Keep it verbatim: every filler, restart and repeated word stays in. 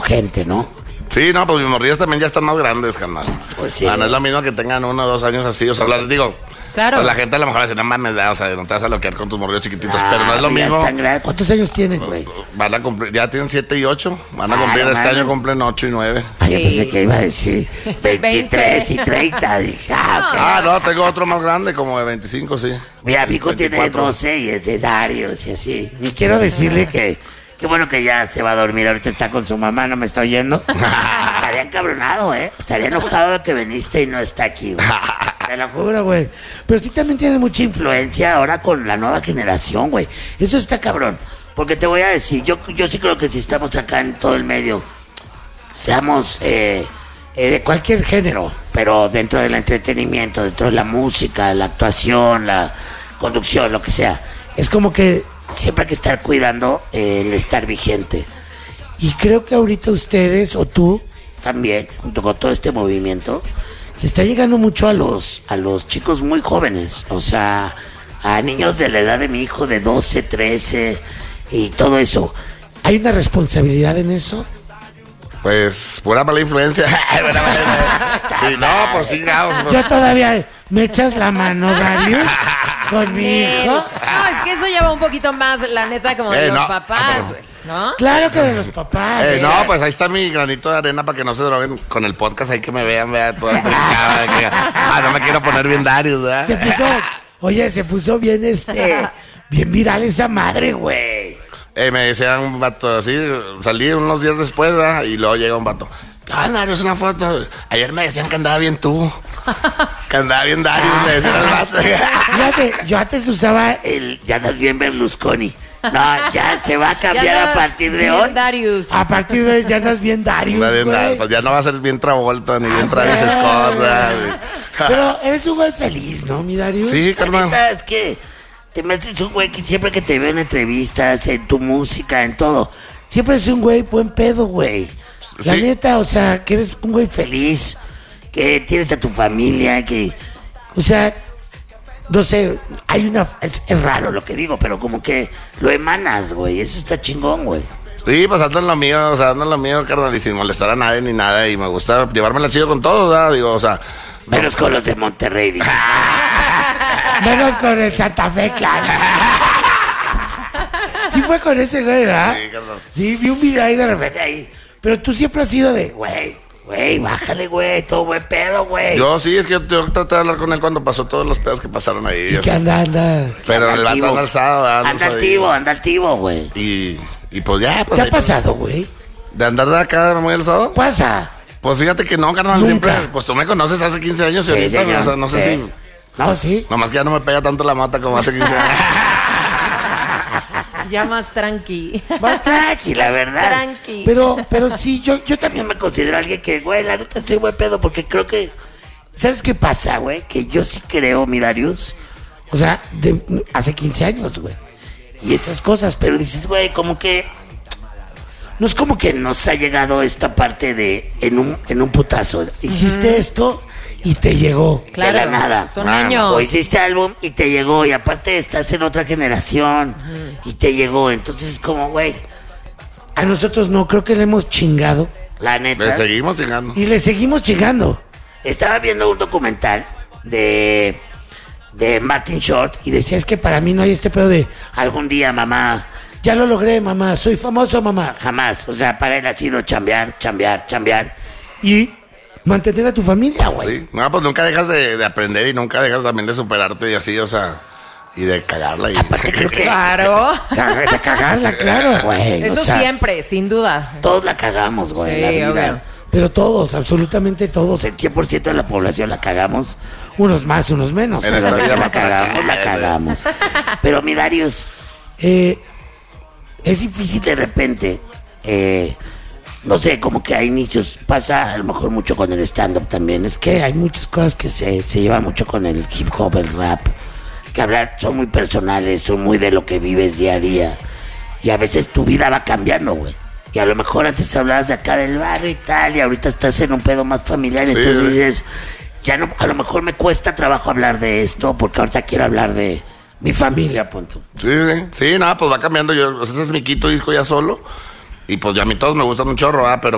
gente, ¿no? Sí, no, pues mis morrillos también ya están más grandes, carnal. Pues sí. Ah, no es lo mismo que tengan uno o dos años así, o sea, les digo... Claro. Pues la gente a lo mejor dice, no mames, o sea, no te vas a loquear con tus morrillos chiquititos, Ah, pero no es lo ya mismo. están grandes. ¿Cuántos años tienen, güey? Van a cumplir, ya tienen siete y ocho, van a Ah, cumplir no este mames. año, cumplen ocho y nueve. Ah, yo Sí. pensé que iba a decir veintitrés y treinta. Dije, ah, ok. Ah, no, tengo otro más grande, como de veinticinco, sí. Mi amigo tiene veinticuatro. doce y es de Darius y así. Y quiero decirle que qué bueno que ya se va a dormir. Ahorita está con su mamá, no me está oyendo. Estaría encabronado, ¿eh? Estaría enojado de que viniste y no está aquí, güey. Te lo juro, güey. Pero sí también tiene mucha influencia ahora con la nueva generación, güey. Eso está cabrón. Porque te voy a decir, yo, yo sí creo que si estamos acá en todo el medio, seamos eh, eh, de cualquier género, pero dentro del entretenimiento, dentro de la música, la actuación, la conducción, lo que sea, es como que siempre hay que estar cuidando eh, el estar vigente. Y creo que ahorita ustedes, o tú también, junto con todo este movimiento, le está llegando mucho a los, a los chicos muy jóvenes, o sea, a niños de la edad de mi hijo de doce, trece y todo eso. ¿Hay una responsabilidad en eso? Pues, pura mala influencia. Pura mala influencia. Sí, no, por sí, no. Yo todavía, ¿me echas la mano, Darius? Con mi Nel. hijo. No, es que eso lleva un poquito más, la neta, como de Eh, los no. papás, güey. ¿No? Claro que de los papás. Eh, eh. no, pues ahí está mi granito de arena para que no se droguen con el podcast, ahí que me vean, vean toda la brincada, que, ah, no me quiero poner bien Darius, ¿verdad? Se puso, oye, se puso bien este, bien viral esa madre, güey. Eh, me decían un vato así, salí unos días después, ¿verdad? Y luego llega un vato. Ah, Darius, una foto. Ayer me decían que andaba bien tú. Que andaba bien Darius, me decían el vato. Fíjate, yo antes usaba el, ya andas bien Berlusconi. No, ya se va a cambiar Ya a andas partir de bien hoy. Darius. A partir de hoy ya andas bien Darius, Anda bien, güey. pues ya no va a ser bien Travolta ni bien Ah, Travis güey. Scott, ¿verdad? Pero eres un güey feliz, ¿no, mi Darius? Sí, La carnal. neta es que te me haces un güey que siempre que te veo en entrevistas, en tu música, en todo, siempre es un güey buen pedo, güey. La Sí. neta, o sea, que eres un güey feliz, que tienes a tu familia, que, o sea, no sé, hay una, es, es raro lo que digo, pero como que lo emanas, güey, eso está chingón, güey. Sí, pues ando en lo mío, o sea, ando en lo mío, carnal, y sin molestar a nadie ni nada, y me gusta llevármela chido con todos, ¿verdad? Digo, o sea... Menos con los de Monterrey, dices. Menos con el Santa Fe, claro. Sí fue con ese güey, ¿verdad? Sí, carnal. Sí, vi un video ahí de repente ahí. Pero tú siempre has sido de, güey, güey, bájale, güey, todo buen pedo, güey. Yo sí, es que yo, yo traté de hablar con él cuando pasó todos los pedos que pasaron ahí. ¿Y yo qué sé. anda, anda? Pero anda el vato activo? anda alzado, ¿verdad? Anda No sé, activo, anda activo, güey. Y, y pues ya, pues... ¿Qué ha ahí- pasado, güey? ¿De andar de acá muy alzado? Pasa. Pues fíjate que no, carnal, Nunca. siempre... Pues tú me conoces hace quince años y Sí, ahorita, señor. o sea, no sé Sí. si... No, sí. Nomás que ya no me pega tanto la mata como hace quince años. Ya más tranqui. Más tranqui, la verdad. Tranqui. Pero, pero sí, yo, yo también me considero alguien que, güey, la neta soy buen pedo porque creo que... ¿Sabes qué pasa, güey? Que yo sí creo, mi Darius. O sea, de, hace quince años, güey. Y estas cosas, pero dices, güey, como que... No es como que nos ha llegado esta parte de... En un, en un putazo. Hiciste esto y te llegó. Claro, de la nada. son Ah, años. O hiciste álbum y te llegó. Y aparte estás en otra generación y te llegó. Entonces, como, güey... A nosotros no, creo que le hemos chingado. La neta. Le seguimos chingando. Y le seguimos chingando. Estaba viendo un documental de, de Martin Short y decía, es que para mí no hay este pedo de algún día, mamá, ya lo logré, mamá, soy famoso, mamá. Jamás. O sea, para él ha sido chambear, chambear, chambear y mantener a tu familia, güey. Sí. No, pues nunca dejas de, de aprender y nunca dejas también de superarte y así, o sea... Y de cagarla y... Aparte creo que... Claro. Cagar- De cagarla, claro, güey. Eso O sea, siempre, sin duda. todos la cagamos, güey, Sí, en la vida. obvio. Pero todos, absolutamente todos, el cien por ciento de la población la cagamos. Unos más, unos menos. En pero esta la vida que la mata la cagamos, la caga, cagamos. Pero mi Darius, eh, es difícil de repente, eh, no sé, como que a inicios pasa a lo mejor mucho con el stand-up también. Es que hay muchas cosas que se, se llevan mucho con el hip hop, el rap, que hablar son muy personales, son muy de lo que vives día a día. Y a veces tu vida va cambiando, güey. Y a lo mejor antes hablabas de acá del barrio y tal, y ahorita estás en un pedo más familiar. Sí, entonces sí. dices, ya no, a lo mejor me cuesta trabajo hablar de esto, porque ahorita quiero hablar de mi familia, punto. Sí, sí, sí, nada, pues va cambiando. Yo, o sea, este es mi quinto disco ya solo. Y pues ya a mí todos me gustan un chorro, ¿verdad? Pero